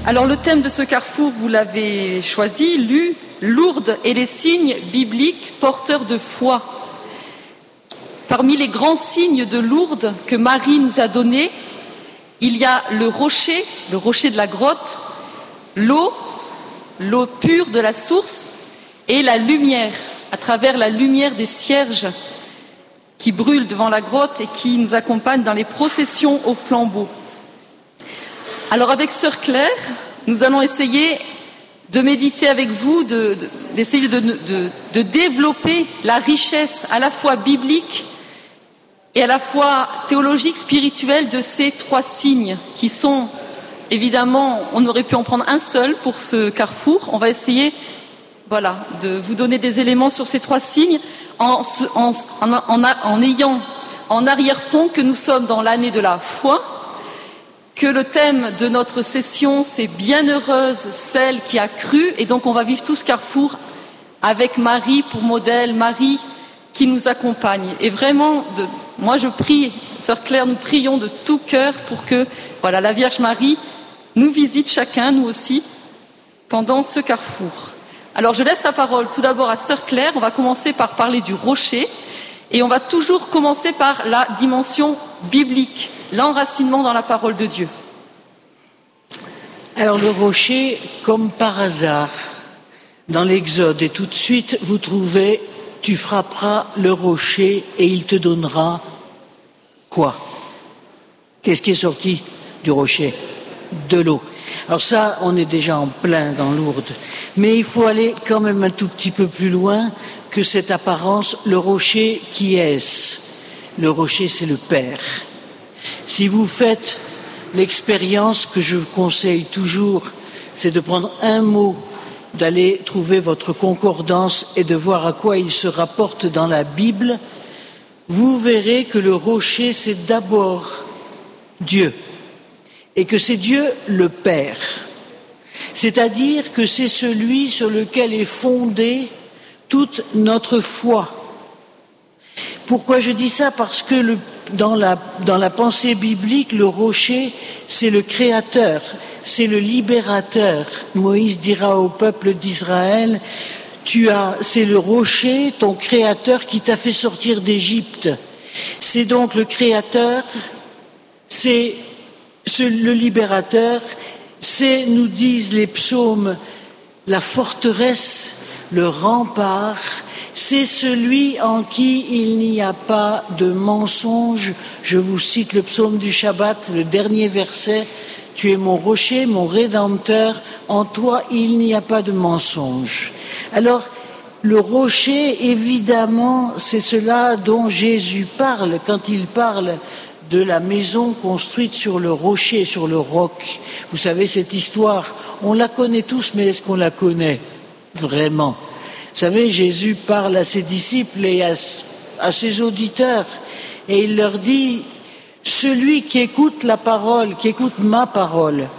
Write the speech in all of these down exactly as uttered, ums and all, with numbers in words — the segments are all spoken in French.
Alors le thème de ce carrefour, vous l'avez choisi, lu, Lourdes et les signes bibliques porteurs de foi. Parmi les grands signes de Lourdes que Marie nous a donnés, il y a le rocher, le rocher de la grotte, l'eau, l'eau pure de la source et la lumière, à travers la lumière des cierges qui brûlent devant la grotte et qui nous accompagnent dans les processions au flambeau. Alors avec Sœur Claire, nous allons essayer de méditer avec vous, de, de, d'essayer de, de, de développer la richesse à la fois biblique et à la fois théologique, spirituelle de ces trois signes qui sont, évidemment, on aurait pu en prendre un seul pour ce carrefour. On va essayer, voilà, de vous donner des éléments sur ces trois signes en, en, en, en, en ayant en arrière-fond que nous sommes dans l'année de la foi, que le thème de notre session, c'est « Bienheureuse celle qui a cru » et donc on va vivre tout ce carrefour avec Marie pour modèle, Marie qui nous accompagne. Et vraiment, de, moi je prie, Sœur Claire, nous prions de tout cœur pour que voilà, la Vierge Marie nous visite chacun, nous aussi, pendant ce carrefour. Alors je laisse la parole tout d'abord à Sœur Claire, on va commencer par parler du rocher et on va toujours commencer par la dimension biblique, l'enracinement dans la parole de Dieu. Alors le rocher, comme par hasard, dans l'Exode, et tout de suite vous trouvez, tu frapperas le rocher et il te donnera quoi? Qu'est-ce qui est sorti du rocher? De l'eau. Alors ça, on est déjà en plein dans Lourdes. Mais il faut aller quand même un tout petit peu plus loin que cette apparence. Le rocher, qui est-ce? Le rocher, c'est le Père. Si vous faites l'expérience que je vous conseille toujours, c'est de prendre un mot, d'aller trouver votre concordance et de voir à quoi il se rapporte dans la Bible, vous verrez que le rocher, c'est d'abord Dieu. Et que c'est Dieu le Père. C'est-à-dire que c'est celui sur lequel est fondée toute notre foi. Pourquoi je dis ça? Parce que le, dans, la, dans la pensée biblique, le rocher, c'est le créateur, c'est le libérateur. Moïse dira au peuple d'Israël, tu as, c'est le rocher, ton créateur, qui t'a fait sortir d'Égypte. C'est donc le créateur, c'est le libérateur, c'est, nous disent les psaumes, la forteresse, le rempart, c'est celui en qui il n'y a pas de mensonge. Je vous cite le psaume du Shabbat, le dernier verset, tu es mon rocher, mon rédempteur, en toi il n'y a pas de mensonge. Alors, le rocher, évidemment, c'est cela dont Jésus parle quand il parle de la maison construite sur le rocher, sur le roc. Vous savez, cette histoire, on la connaît tous, mais est-ce qu'on la connaît vraiment? Vous savez, Jésus parle à ses disciples et à, à ses auditeurs, et il leur dit, celui qui écoute la parole, qui écoute ma parole,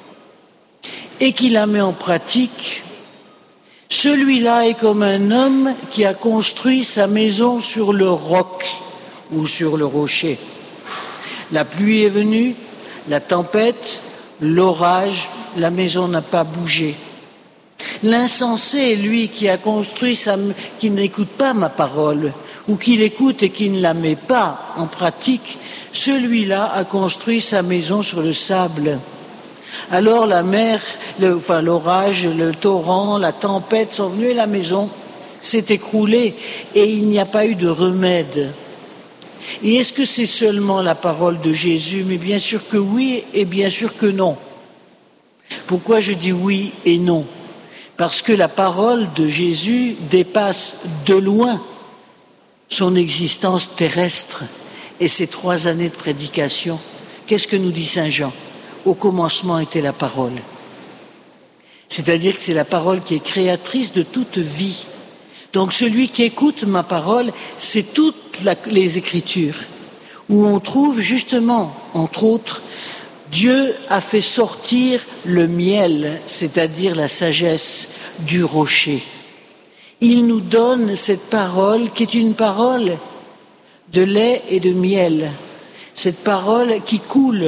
et qui la met en pratique, celui-là est comme un homme qui a construit sa maison sur le roc ou sur le rocher. La pluie est venue, la tempête, l'orage, la maison n'a pas bougé. L'insensé, lui, qui a construit sa, qui n'écoute pas ma parole, ou qui l'écoute et qui ne la met pas en pratique, celui-là a construit sa maison sur le sable. Alors la mer, le, enfin l'orage, le torrent, la tempête sont venus et la maison s'est écroulée et il n'y a pas eu de remède. Et est-ce que c'est seulement la parole de Jésus? Mais bien sûr que oui et bien sûr que non. Pourquoi je dis oui et non? Parce que la parole de Jésus dépasse de loin son existence terrestre et ses trois années de prédication. Qu'est-ce que nous dit Saint Jean? Au commencement était la parole. C'est-à-dire que c'est la parole qui est créatrice de toute vie. Donc celui qui écoute ma parole, c'est toutes la, les Écritures, où on trouve justement, entre autres, Dieu a fait sortir le miel, c'est-à-dire la sagesse du rocher. Il nous donne cette parole qui est une parole de lait et de miel, cette parole qui coule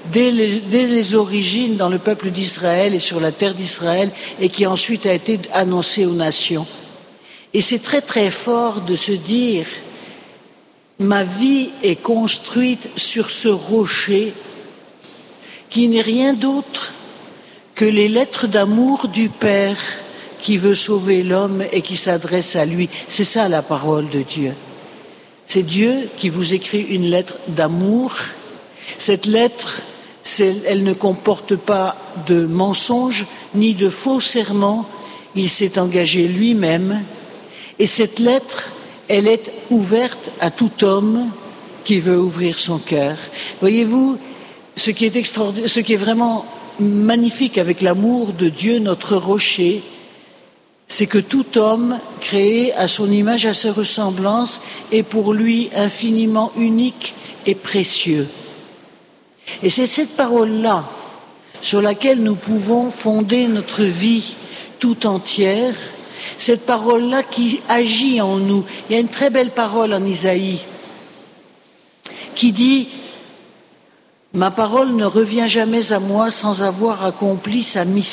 dès les, dès les origines dans le peuple d'Israël et sur la terre d'Israël, et qui ensuite a été annoncé aux nations. Et c'est très très fort de se dire, ma vie est construite sur ce rocher qui n'est rien d'autre que les lettres d'amour du Père qui veut sauver l'homme et qui s'adresse à lui. C'est ça la parole de Dieu. C'est Dieu qui vous écrit une lettre d'amour. Cette lettre, elle ne comporte pas de mensonges ni de faux serments. Il s'est engagé lui-même. Et cette lettre, elle est ouverte à tout homme qui veut ouvrir son cœur. Voyez-vous, ce qui est extraordinaire, ce qui est vraiment magnifique avec l'amour de Dieu, notre rocher, c'est que tout homme, créé à son image, à sa ressemblance, est pour lui infiniment unique et précieux. Et c'est cette parole-là sur laquelle nous pouvons fonder notre vie tout entière, cette parole-là qui agit en nous. Il y a une très belle parole en Isaïe qui dit « Ma parole ne revient jamais à moi sans avoir accompli sa mission. »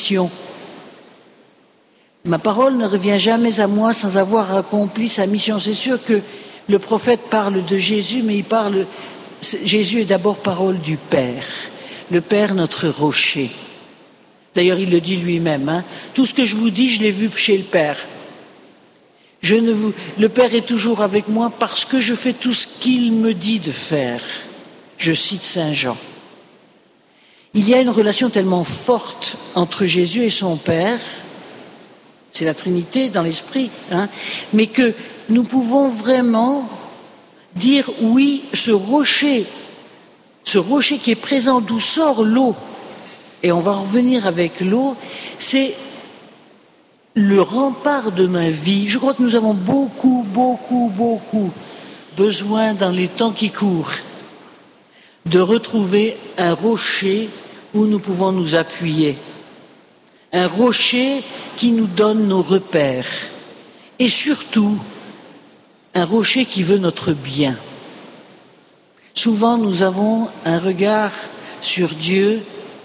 Ma parole ne revient jamais à moi sans avoir accompli sa mission. C'est sûr que le prophète parle de Jésus, mais il parle, Jésus est d'abord parole du Père. Le Père, notre rocher. D'ailleurs, il le dit lui-même, hein, tout ce que je vous dis, je l'ai vu chez le Père. Je ne vous, le Père est toujours avec moi parce que je fais tout ce qu'il me dit de faire. Je cite Saint Jean. Il y a une relation tellement forte entre Jésus et son Père, c'est la Trinité dans l'esprit, hein, mais que nous pouvons vraiment dire oui, ce rocher, ce rocher qui est présent d'où sort l'eau, et on va en revenir avec l'eau, c'est le rempart de ma vie. Je crois que nous avons beaucoup, beaucoup, beaucoup besoin dans les temps qui courent de retrouver un rocher où nous pouvons nous appuyer. Un rocher qui nous donne nos repères. Et surtout, un rocher qui veut notre bien. Souvent, nous avons un regard sur Dieu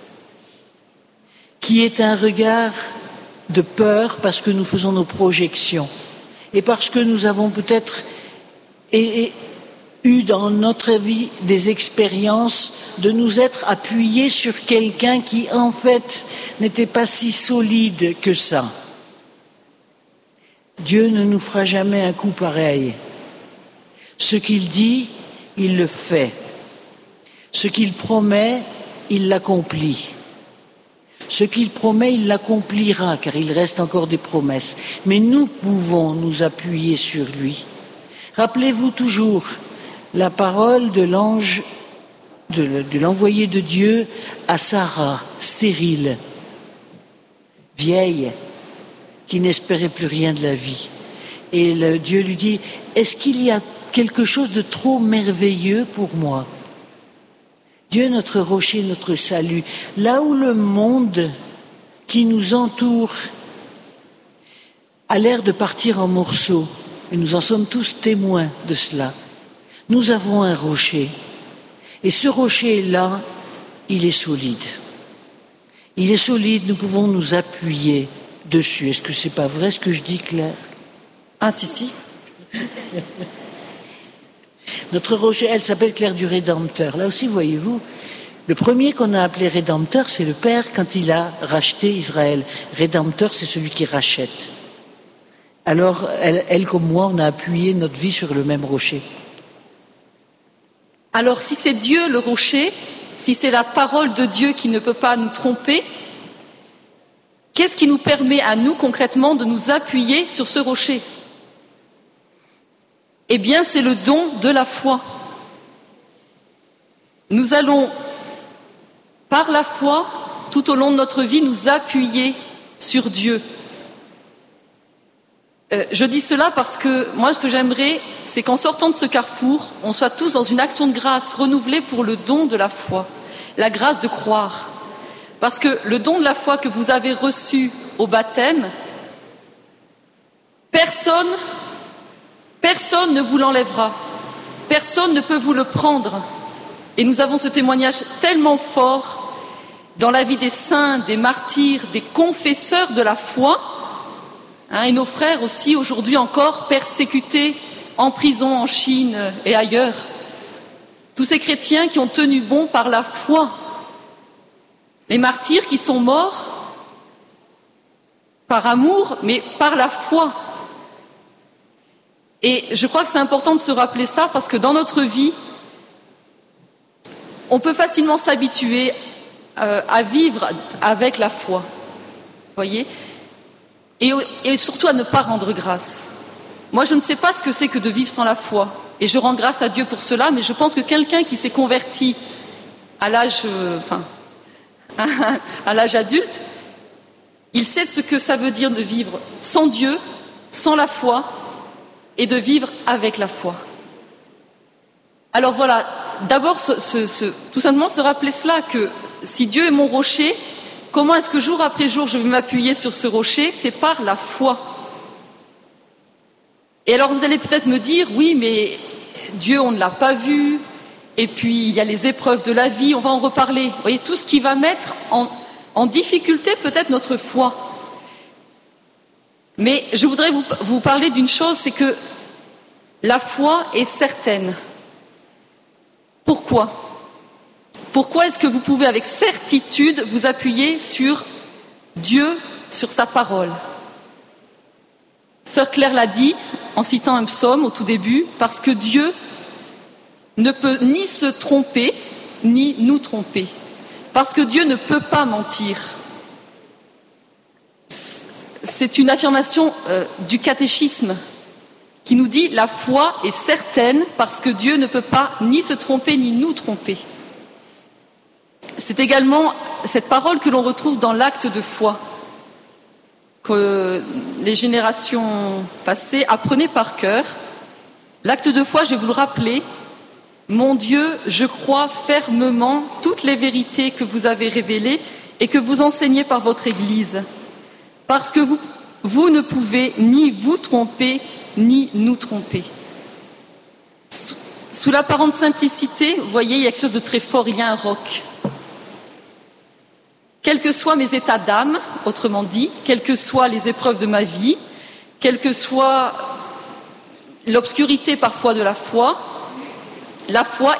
qui est un regard de peur parce que nous faisons nos projections et parce que nous avons peut-être et, et, eu dans notre vie des expériences de nous être appuyés sur quelqu'un qui en fait n'était pas si solide que ça. Dieu ne nous fera jamais un coup pareil. Ce qu'il dit, il le fait. Ce qu'il promet, il l'accomplit. Ce qu'il promet, il l'accomplira, car il reste encore des promesses. Mais nous pouvons nous appuyer sur lui. Rappelez-vous toujours la parole de l'ange, de, de l'envoyé de Dieu à Sarah, stérile, vieille, qui n'espérait plus rien de la vie. Et le, Dieu lui dit, est-ce qu'il y a quelque chose de trop merveilleux pour moi ? Dieu, notre rocher, notre salut, là où le monde qui nous entoure a l'air de partir en morceaux, et nous en sommes tous témoins de cela, nous avons un rocher. Et ce rocher-là, il est solide. Il est solide, nous pouvons nous appuyer dessus. Est-ce que c'est pas vrai ce que je dis, Claire ? Ah, si, si. Notre rocher, elle s'appelle Claire du Rédempteur. Là aussi, voyez-vous, le premier qu'on a appelé Rédempteur, c'est le Père quand il a racheté Israël. Rédempteur, c'est celui qui rachète. Alors, elle, elle comme moi, on a appuyé notre vie sur le même rocher. Alors, si c'est Dieu le rocher, si c'est la parole de Dieu qui ne peut pas nous tromper, qu'est-ce qui nous permet à nous concrètement de nous appuyer sur ce rocher ? Eh bien, c'est le don de la foi. Nous allons, par la foi, tout au long de notre vie, nous appuyer sur Dieu. Euh, je dis cela parce que moi, ce que j'aimerais, c'est qu'en sortant de ce carrefour, on soit tous dans une action de grâce renouvelée pour le don de la foi, la grâce de croire. Parce que le don de la foi que vous avez reçu au baptême, personne Personne ne vous l'enlèvera. Personne ne peut vous le prendre. Et nous avons ce témoignage tellement fort dans la vie des saints, des martyrs, des confesseurs de la foi, hein, et nos frères aussi aujourd'hui encore persécutés en prison en Chine et ailleurs. Tous ces chrétiens qui ont tenu bon par la foi. Les martyrs qui sont morts par amour, mais par la foi. Et je crois que c'est important de se rappeler ça parce que dans notre vie, on peut facilement s'habituer euh, à vivre avec la foi, voyez, et, et surtout à ne pas rendre grâce. Moi, je ne sais pas ce que c'est que de vivre sans la foi, et je rends grâce à Dieu pour cela, mais je pense que quelqu'un qui s'est converti à l'âge, euh, enfin, à l'âge adulte, il sait ce que ça veut dire de vivre sans Dieu, sans la foi, et de vivre avec la foi. Alors voilà, d'abord, ce, ce, ce, tout simplement se rappeler cela, que si Dieu est mon rocher, comment est-ce que jour après jour je vais m'appuyer sur ce rocher? C'est par la foi. Et alors vous allez peut-être me dire, oui, mais Dieu, on ne l'a pas vu, et puis il y a les épreuves de la vie, on va en reparler. Vous voyez, tout ce qui va mettre en, en difficulté peut-être notre foi. Mais je voudrais vous, vous parler d'une chose, c'est que la foi est certaine. Pourquoi? Pourquoi est-ce que vous pouvez avec certitude vous appuyer sur Dieu, sur sa parole? Sœur Claire l'a dit en citant un psaume au tout début, parce que Dieu ne peut ni se tromper, ni nous tromper. Parce que Dieu ne peut pas mentir. C'est une affirmation euh, du catéchisme qui nous dit la foi est certaine parce que Dieu ne peut pas ni se tromper ni nous tromper. C'est également cette parole que l'on retrouve dans l'acte de foi, que les générations passées apprenaient par cœur. L'acte de foi, je vais vous le rappeler. Mon Dieu, je crois fermement toutes les vérités que vous avez révélées et que vous enseignez par votre Église, parce que vous, vous ne pouvez ni vous tromper, ni nous tromper. Sous l'apparente simplicité, vous voyez, il y a quelque chose de très fort, il y a un roc. Quels que soient mes états d'âme, autrement dit, quelles que soient les épreuves de ma vie, quelle que soit l'obscurité parfois de la foi, la foi